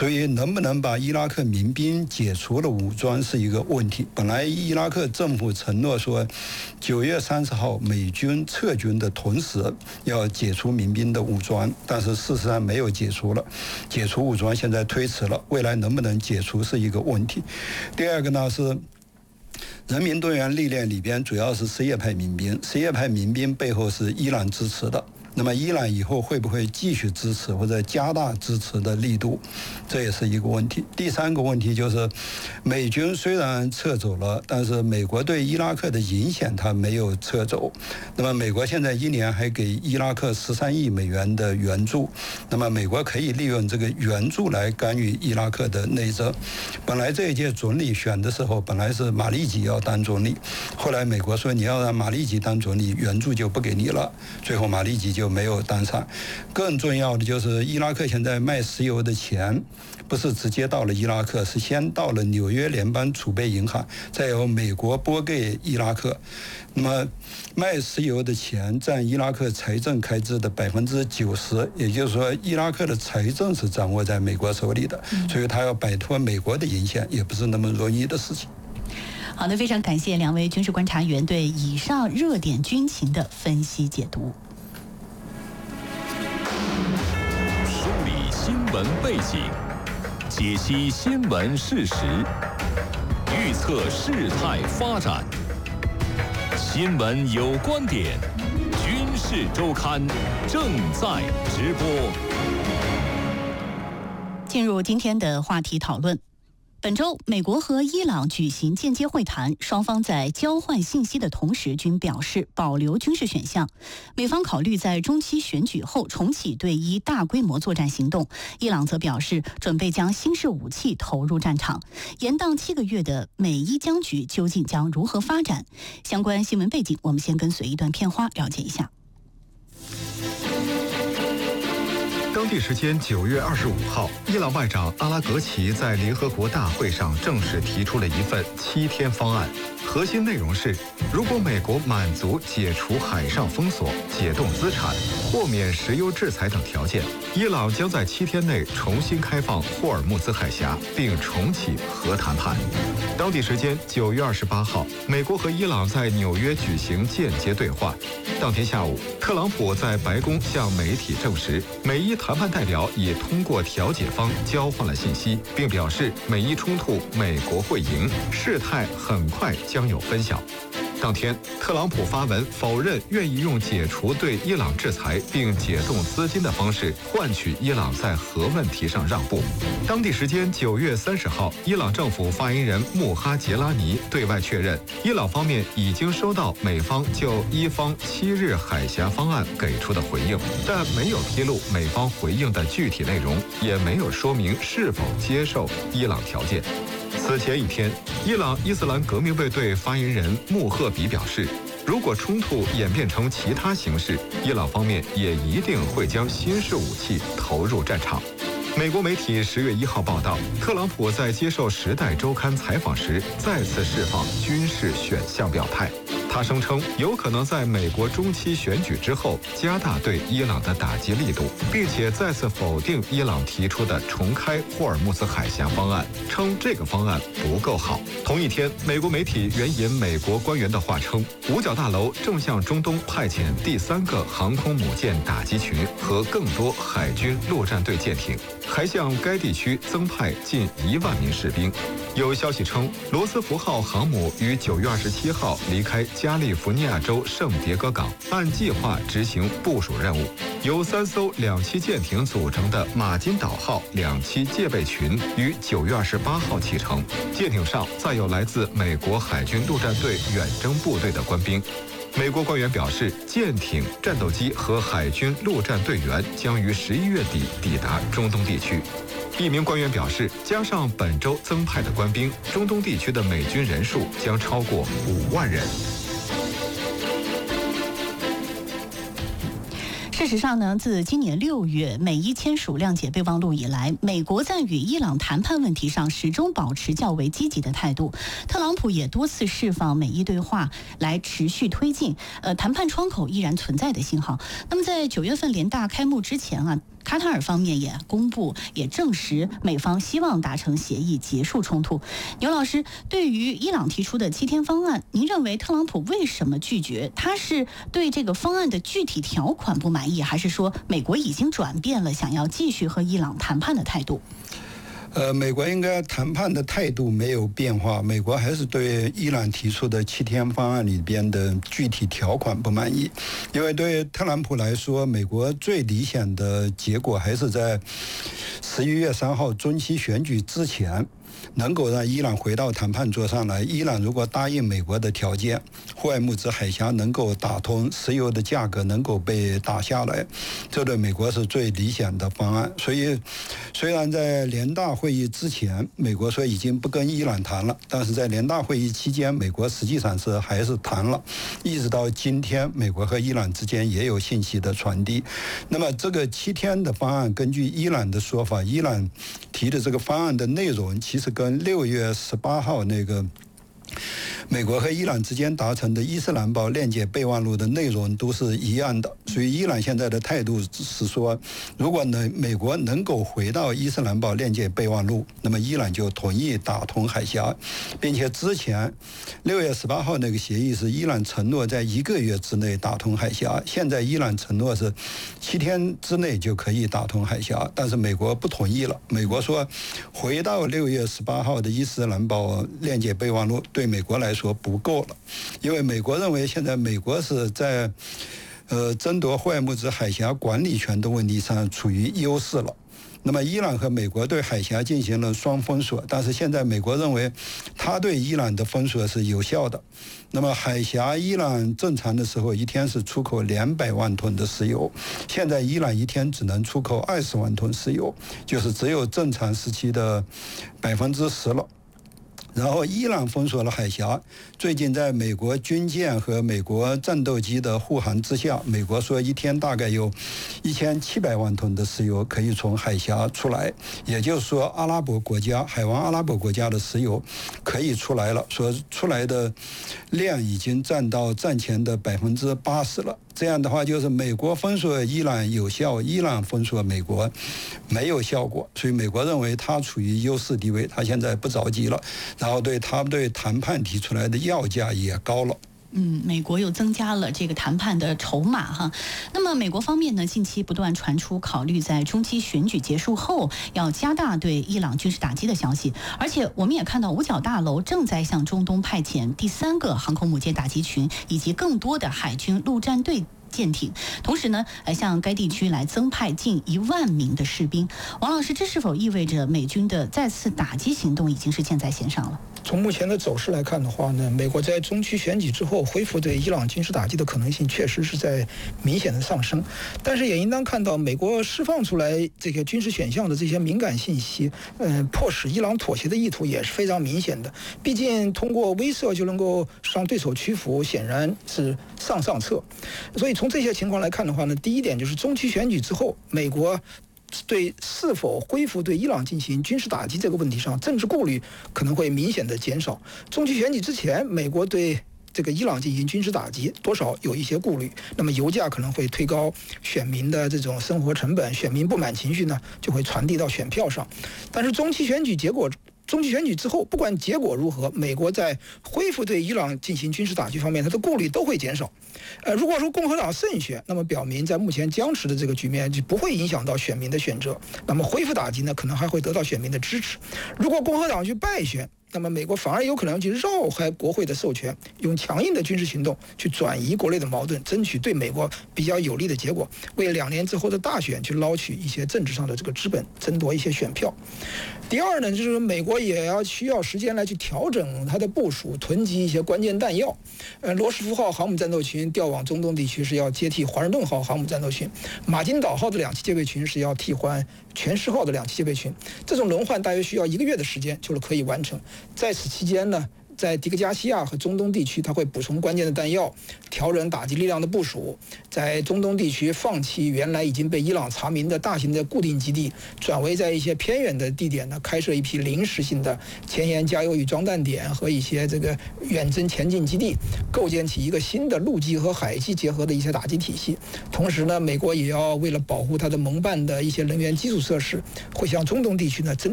所以能不能把伊拉克民兵解除了武装是一个问题。本来伊拉克政府承诺说9月30号美军撤军的同时要解除民兵的武装，但是事实上没有解除了，解除武装现在推迟了，未来能不能解除是一个问题。第二个呢是人民动员力量里边主要是什叶派民兵，什叶派民兵背后是伊朗支持的。那么伊朗以后会不会继续支持或者加大支持的力度，这也是一个问题。第三个问题就是美军虽然撤走了，但是美国对伊拉克的影响它没有撤走。那么美国现在1年还给伊拉克13亿美元的援助，那么美国可以利用这个援助来干预伊拉克的内政。本来这一届总理选的时候本来是马利基要当总理，后来美国说你要让马利基当总理，援助就不给你了，最后马利基就没有当上。更重要的就是伊拉克现在卖石油的钱不是直接到了伊拉克，是先到了纽约联邦储备银行，再由美国拨给伊拉克。那么卖石油的钱占伊拉克财政开支的90%，也就是说伊拉克的财政是掌握在美国手里的，所以他要摆脱美国的影响也不是那么容易的事情。 好的，非常感谢两位军事观察员对以上热点军情的分析解读。 梳理新闻背景，解析新闻事实，预测事态发展。新闻有观点，军事周刊正在直播。 进入今天的话题讨论。本周，美国和伊朗举行间接会谈，双方在交换信息的同时均表示保留军事选项。美方考虑在中期选举后重启对伊大规模作战行动，伊朗则表示准备将新式武器投入战场。延宕7个月的美伊僵局究竟将如何发展？相关新闻背景，我们先跟随一段片花了解一下。 当地时间9月25号，伊朗外长阿拉格齐在联合国大会上正式提出了一份7天方案。核心内容是，如果美国满足解除海上封锁、解冻资产、豁免石油制裁等条件，伊朗将在7天内重新开放霍尔木兹海峡，并重启核谈判。当地时间9月28号，美国和伊朗在纽约举行间接对话。当天下午，特朗普在白宫向媒体证实，美伊谈判代表已通过调解方交换了信息，并表示美伊冲突美国会赢，事态很快将有分晓。当天，特朗普发文否认愿意用解除对伊朗制裁并解冻资金的方式换取伊朗在核问题上让步。当地时间9月30号，伊朗政府发言人穆哈杰拉尼对外确认，伊朗方面已经收到美方就伊方7日海峡方案给出的回应，但没有披露美方回应的具体内容，也没有说明是否接受伊朗条件。此前一天，伊朗伊斯兰革命卫队发言人穆赫比表示，如果冲突演变成其他形式，伊朗方面也一定会将新式武器投入战场。美国媒体10月1号报道，特朗普在接受《时代周刊》采访时再次释放军事选项表态。他声称有可能在美国中期选举之后加大对伊朗的打击力度，并且再次否定伊朗提出的重开霍尔木兹海峡方案，称这个方案不够好。同一天，美国媒体援引美国官员的话称，五角大楼正向中东派遣第3个航空母舰打击群和更多海军陆战队舰艇，还向该地区增派近1万名士兵。有消息称，罗斯福号航母于9月27号离开加利福尼亚州圣迭戈港，按计划执行部署任务。由3艘2栖舰艇组成的马金岛号2栖戒备群于9月28号启程，舰艇上载有来自美国海军陆战队远征部队的官兵。美国官员表示，舰艇、战斗机和海军陆战队员将于11月底抵达中东地区。一名官员表示，加上本周增派的官兵，中东地区的美军人数将超过5万人。 事实上呢，自今年6月美伊签署谅解备忘录以来，美国在与伊朗谈判问题上始终保持较为积极的态度。特朗普也多次释放美伊对话来持续推进谈判窗口依然存在的信号。那么在9月份联大开幕之前啊， 卡塔尔方面也公布，也证实美方希望达成协议，结束冲突。牛老师，对于伊朗提出的7天方案，您认为特朗普为什么拒绝？他是对这个方案的具体条款不满意，还是说美国已经转变了想要继续和伊朗谈判的态度？ 美国应该谈判的态度没有变化，美国还是对伊朗提出的7天方案里边的具体条款不满意，因为对特朗普来说，美国最理想的结果还是在11月3号中期选举之前，能够让伊朗回到谈判桌上来。伊朗如果答应美国的条件，霍尔木兹海峡能够打通，石油的价格能够被打下来，这对美国是最理想的方案。所以，虽然在联大会议之前，美国说已经不跟伊朗谈了，但是在联大会议期间，美国实际上是还是谈了，一直到今天，美国和伊朗之间也有信息的传递。那么这个7天的方案，根据伊朗的说法，伊朗提的这个方案的内容其实跟6月18号那个美国和伊朗之间达成的伊斯兰堡链接备忘录的内容都是一样的，所以伊朗现在的态度是说，如果美国能够回到伊斯兰堡链接备忘录，那么伊朗就同意打通海峡，并且之前6月18号那个协议是伊朗承诺在1个月之内打通海峡，现在伊朗承诺是7天之内就可以打通海峡，但是美国不同意了。美国说，回到6月18号的伊斯兰堡链接备忘录对美国来说不够了，因为美国认为现在美国是在争夺霍尔木兹海峡管理权的问题上处于优势了。那么伊朗和美国对海峡进行了双封锁，但是现在美国认为他对伊朗的封锁是有效的。那么海峡伊朗正常的时候一天是出口200万吨的石油，现在伊朗一天只能出口20万吨石油，就是只有正常时期的10%了。然后伊朗封锁了海峡，最近在美国军舰和美国战斗机的护航之下，美国说一天大概有1700万吨的石油可以从海峡出来，也就是说阿拉伯国家海湾阿拉伯国家的石油可以出来了，说出来的量已经占到战前的80%了。这样的话，就是美国封锁伊朗有效，伊朗封锁美国没有效果，所以美国认为他处于优势地位，他现在不着急了，然后对谈判提出来的要价也高了。 美国又增加了这个谈判的筹码哈。那么美国方面呢，近期不断传出考虑在中期选举结束后要加大对伊朗军事打击的消息，而且我们也看到五角大楼正在向中东派遣第3个航空母舰打击群以及更多的海军陆战队舰艇，同时呢，向该地区来增派近1万名的士兵。王老师，这是否意味着美军的再次打击行动已经是箭在弦上了？ 从目前的走势来看的话呢，美国在中期选举之后恢复对伊朗军事打击的可能性确实是在明显的上升，但是也应当看到美国释放出来这个军事选项的这些敏感信息，迫使伊朗妥协的意图也是非常明显的。毕竟通过威慑就能够让对手屈服，显然是上策。所以从这些情况来看的话呢，第一点就是中期选举之后，美国对是否恢复对伊朗进行军事打击这个问题上，政治顾虑可能会明显的减少。中期选举之前，美国对这个伊朗进行军事打击，多少有一些顾虑。那么油价可能会推高选民的这种生活成本，选民不满情绪呢就会传递到选票上。但是中期选举之后，不管结果如何，美国在恢复对伊朗进行军事打击方面，它的顾虑都会减少。如果说共和党胜选，那么表明在目前僵持的这个局面就不会影响到选民的选择，那么恢复打击呢，可能还会得到选民的支持。如果共和党去败选，那么美国反而有可能去绕开国会的授权，用强硬的军事行动去转移国内的矛盾，争取对美国比较有利的结果，为2年之后的大选去捞取一些政治上的这个资本，争夺一些选票。第二呢，就是美国也需要时间来去调整它的部署，囤积一些关键弹药。罗斯福号航母战斗群调往中东地区是要接替华盛顿号航母战斗群，马金岛号的2栖戒备群是要替换全狮号的2栖戒备群。这种轮换大约需要1个月的时间就可以完成。在此期间呢， 在迪戈加西亚和中东地区，它会补充关键的弹药，调整打击力量的部署，在中东地区放弃原来已经被伊朗查明的大型的固定基地，转为在一些偏远的地点呢，开设一批临时性的前沿加油与装弹点和一些这个远征前进基地，构建起一个新的陆基和海基结合的一些打击体系。同时呢，美国也要为了保护它的盟办的一些能源基础设施，会向中东地区呢增